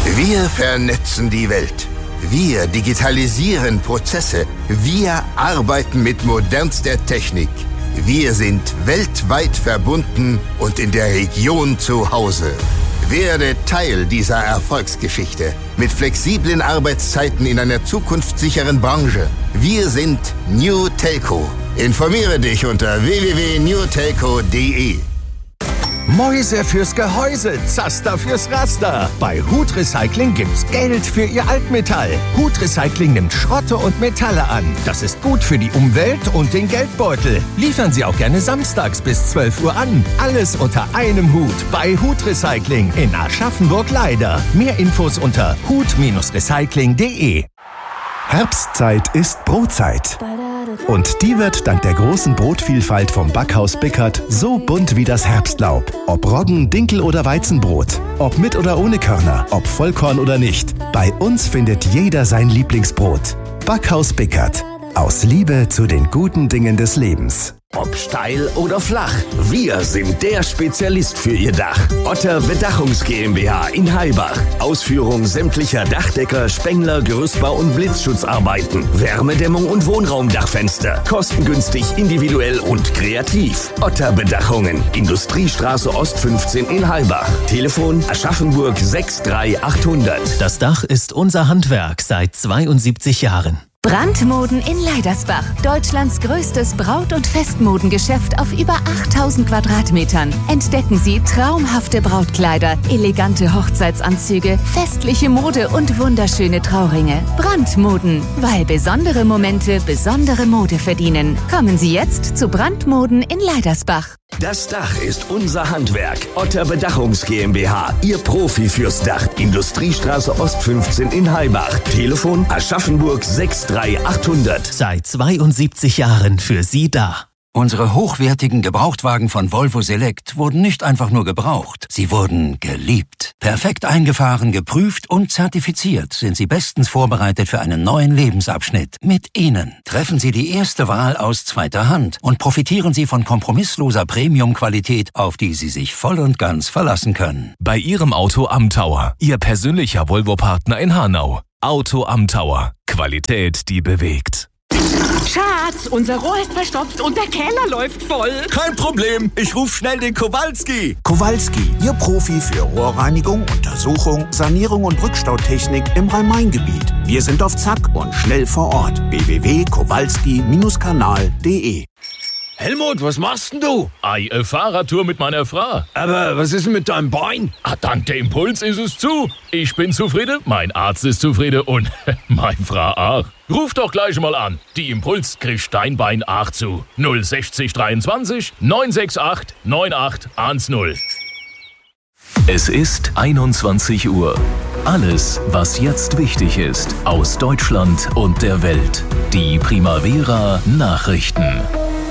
Wir vernetzen die Welt. Wir digitalisieren Prozesse. Wir arbeiten mit modernster Technik. Wir sind weltweit verbunden und in der Region zu Hause. Werde Teil dieser Erfolgsgeschichte mit flexiblen Arbeitszeiten in einer zukunftssicheren Branche. Wir sind New Telco. Informiere dich unter www.newtelco.de. Mäuse fürs Gehäuse, Zaster fürs Raster. Bei Hut Recycling gibt's Geld für Ihr Altmetall. Hut Recycling nimmt Schrotte und Metalle an. Das ist gut für die Umwelt und den Geldbeutel. Liefern Sie auch gerne samstags bis 12 Uhr an. Alles unter einem Hut bei Hut Recycling in Aschaffenburg-Leider. Mehr Infos unter hut-recycling.de. Herbstzeit ist Brotzeit. Und die wird dank der großen Brotvielfalt vom Backhaus Bickert so bunt wie das Herbstlaub. Ob Roggen, Dinkel oder Weizenbrot. Ob mit oder ohne Körner. Ob Vollkorn oder nicht. Bei uns findet jeder sein Lieblingsbrot. Backhaus Bickert. Aus Liebe zu den guten Dingen des Lebens. Ob steil oder flach, wir sind der Spezialist für Ihr Dach. Otter Bedachungs GmbH in Heilbach. Ausführung sämtlicher Dachdecker, Spengler, Gerüstbau und Blitzschutzarbeiten. Wärmedämmung und Wohnraumdachfenster. Kostengünstig, individuell und kreativ. Otter Bedachungen. Industriestraße Ost 15 in Heilbach. Telefon Aschaffenburg 63800. Das Dach ist unser Handwerk seit 72 Jahren. Brandmoden in Leidersbach. Deutschlands größtes Braut- und Festmodengeschäft auf über 8000 Quadratmetern. Entdecken Sie traumhafte Brautkleider, elegante Hochzeitsanzüge, festliche Mode und wunderschöne Trauringe. Brandmoden, weil besondere Momente besondere Mode verdienen. Kommen Sie jetzt zu Brandmoden in Leidersbach. Das Dach ist unser Handwerk. Otter Bedachungs GmbH, Ihr Profi fürs Dach. Industriestraße Ost 15 in Heilbach. Telefon Aschaffenburg 63800. Seit 72 Jahren für Sie da. Unsere hochwertigen Gebrauchtwagen von Volvo Select wurden nicht einfach nur gebraucht, sie wurden geliebt. Perfekt eingefahren, geprüft und zertifiziert sind sie bestens vorbereitet für einen neuen Lebensabschnitt. Mit ihnen treffen Sie die erste Wahl aus zweiter Hand und profitieren Sie von kompromissloser Premium-Qualität, auf die Sie sich voll und ganz verlassen können. Bei Ihrem Auto am Tower, Ihr persönlicher Volvo-Partner in Hanau. Auto am Tower. Qualität, die bewegt. Schatz, unser Rohr ist verstopft und der Keller läuft voll. Kein Problem, ich rufe schnell den Kowalski. Kowalski, Ihr Profi für Rohrreinigung, Untersuchung, Sanierung und Rückstautechnik im Rhein-Main-Gebiet. Wir sind auf Zack und schnell vor Ort. www.kowalski-kanal.de. Helmut, was machst denn du? Eine Fahrradtour mit meiner Frau. Aber was ist denn mit deinem Bein? Dank der Impuls ist es zu. Ich bin zufrieden, mein Arzt ist zufrieden und meine Frau auch. Ruf doch gleich mal an. Die Impuls kriegt dein Bein auch zu. 060 23 968 9810. Es ist 21 Uhr. Alles, was jetzt wichtig ist, aus Deutschland und der Welt. Die Primavera Nachrichten.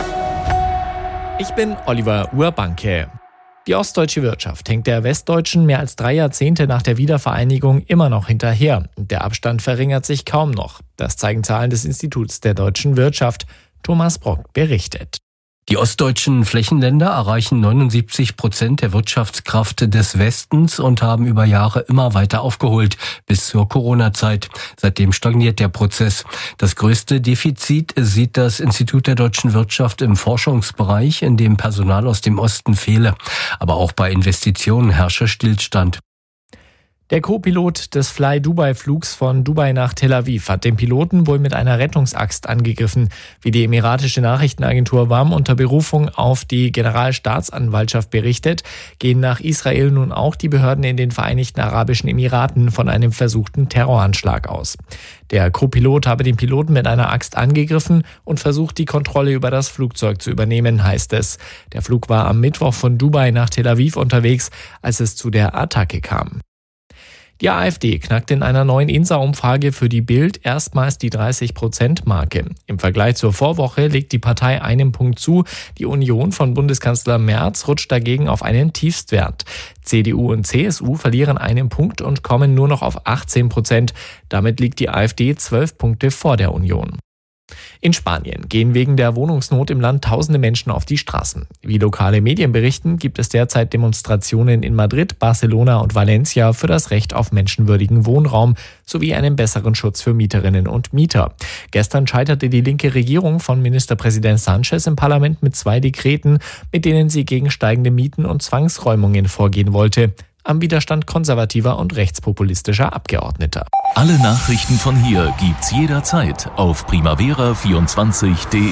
Ich bin Oliver Urbanke. Die ostdeutsche Wirtschaft hängt der westdeutschen mehr als 3 Jahrzehnte nach der Wiedervereinigung immer noch hinterher. Der Abstand verringert sich kaum noch. Das zeigen Zahlen des Instituts der deutschen Wirtschaft. Thomas Brock berichtet. Die ostdeutschen Flächenländer erreichen 79% der Wirtschaftskraft des Westens und haben über Jahre immer weiter aufgeholt, bis zur Corona-Zeit. Seitdem stagniert der Prozess. Das größte Defizit sieht das Institut der deutschen Wirtschaft im Forschungsbereich, in dem Personal aus dem Osten fehle. Aber auch bei Investitionen herrsche Stillstand. Der Co-Pilot des Fly-Dubai-Flugs von Dubai nach Tel Aviv hat den Piloten wohl mit einer Rettungsaxt angegriffen. Wie die emiratische Nachrichtenagentur WAM unter Berufung auf die Generalstaatsanwaltschaft berichtet, gehen nach Israel nun auch die Behörden in den Vereinigten Arabischen Emiraten von einem versuchten Terroranschlag aus. Der Co-Pilot habe den Piloten mit einer Axt angegriffen und versucht, die Kontrolle über das Flugzeug zu übernehmen, heißt es. Der Flug war am Mittwoch von Dubai nach Tel Aviv unterwegs, als es zu der Attacke kam. Die AfD knackt in einer neuen INSA-Umfrage für die Bild erstmals die 30%-Marke. Im Vergleich zur Vorwoche legt die Partei einen Punkt zu. Die Union von Bundeskanzler Merz rutscht dagegen auf einen Tiefstwert. CDU und CSU verlieren einen Punkt und kommen nur noch auf 18%. Damit liegt die AfD 12 Punkte vor der Union. In Spanien gehen wegen der Wohnungsnot im Land tausende Menschen auf die Straßen. Wie lokale Medien berichten, gibt es derzeit Demonstrationen in Madrid, Barcelona und Valencia für das Recht auf menschenwürdigen Wohnraum sowie einen besseren Schutz für Mieterinnen und Mieter. Gestern scheiterte die linke Regierung von Ministerpräsident Sánchez im Parlament mit 2 Dekreten, mit denen sie gegen steigende Mieten und Zwangsräumungen vorgehen wollte. Am Widerstand konservativer und rechtspopulistischer Abgeordneter. Alle Nachrichten von hier gibt's jederzeit auf primavera24.de.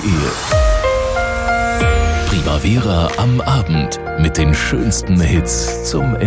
Primavera am Abend mit den schönsten Hits zum Ende.